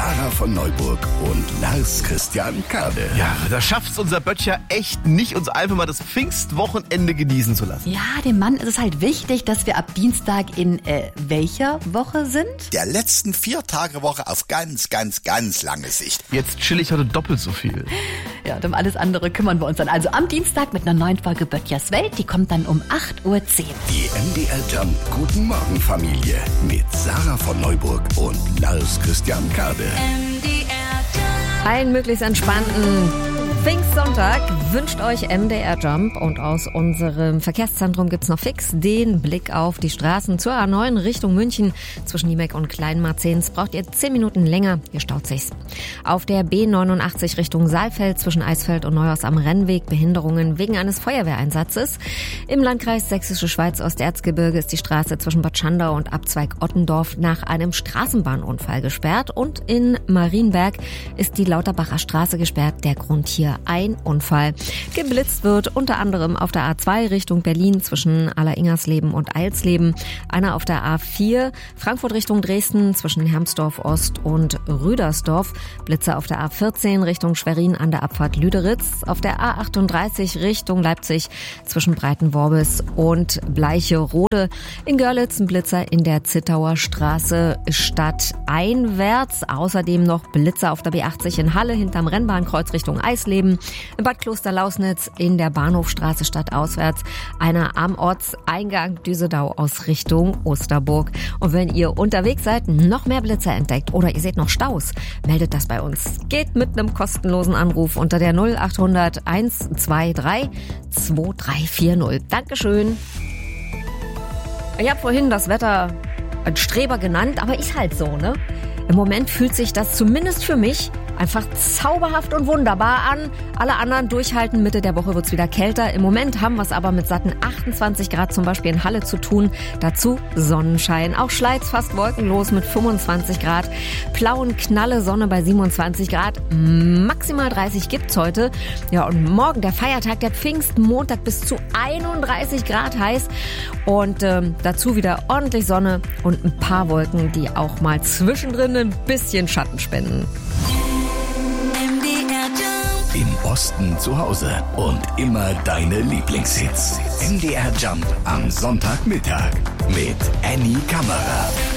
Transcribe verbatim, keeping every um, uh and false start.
Sarah von Neuburg und Lars Christian Kade. Ja, da schafft's unser Böttcher echt nicht, uns einfach mal das Pfingstwochenende genießen zu lassen. Ja, dem Mann ist es halt wichtig, dass wir ab Dienstag in äh, welcher Woche sind? Der letzten vier Tage Woche auf ganz, ganz, ganz lange Sicht. Jetzt chill ich heute doppelt so viel. Ja, und um alles andere kümmern wir uns dann also am Dienstag mit einer neuen Folge Böttchers Welt. Die kommt dann um acht Uhr zehn. Die M D R Jump Guten Morgen Familie mit Sarah von Neuburg und Lars Christian Kade. Einen möglichst entspannten Pfingstsonntag wünscht euch M D R Jump, und aus unserem Verkehrszentrum gibt's noch fix den Blick auf die Straßen zur A neun Richtung München. Zwischen Niebeck und Kleinmarzens braucht ihr zehn Minuten länger, hier staut sich's. Auf der B neunundachtzig Richtung Saalfeld zwischen Eisfeld und Neuhaus am Rennweg Behinderungen wegen eines Feuerwehreinsatzes. Im Landkreis Sächsische Schweiz Osterzgebirge ist die Straße zwischen Bad Schandau und Abzweig Ottendorf nach einem Straßenbahnunfall gesperrt, und in Marienberg ist die Lauterbacher Straße gesperrt, der Grund hier ein Unfall. Geblitzt wird unter anderem auf der A zwei Richtung Berlin zwischen Alleringersleben und Eilsleben, einer auf der A vier Frankfurt Richtung Dresden zwischen Hermsdorf Ost und Rüdersdorf, Blitze auf der A vierzehn Richtung Schwerin an der Abfahrt Lüderitz, auf der A achtunddreißig Richtung Leipzig zwischen Breitenworbis und Bleicherode, in Görlitz ein Blitzer in der Zittauer Straße stadteinwärts, außerdem noch Blitzer auf der B achtzig in Halle hinterm Rennbahnkreuz Richtung Eisleben, in Bad Klosterlausnitz in der Bahnhofstraße stadtauswärts, einer am Ortseingang Düsedau aus Richtung Osterburg. Und wenn ihr unterwegs seid, noch mehr Blitzer entdeckt oder ihr seht noch Staus, meldet das bei uns. Geht mit einem kostenlosen Anruf unter der null achthundert hundertzweiundzwanzig zweiunddreißig vierzig. Dankeschön. Ich habe vorhin das Wetter ein Streber genannt, aber ist halt so, ne? Im Moment fühlt sich das zumindest für mich einfach zauberhaft und wunderbar an. Alle anderen durchhalten, Mitte der Woche wird's wieder kälter. Im Moment haben wir es aber mit satten achtundzwanzig Grad zum Beispiel in Halle zu tun. Dazu Sonnenschein. Auch Schleiz fast wolkenlos mit fünfundzwanzig Grad. Plauen Knalle Sonne bei siebenundzwanzig Grad. Maximal dreißig gibt's heute. Ja, und morgen der Feiertag, der Pfingstmontag, bis zu einunddreißig Grad heiß. Und ähm, dazu wieder ordentlich Sonne und ein paar Wolken, die auch mal zwischendrin ein bisschen Schatten spenden. Im Osten zu Hause und immer deine Lieblingshits. M D R Jump am Sonntagmittag mit Annie Kammerer.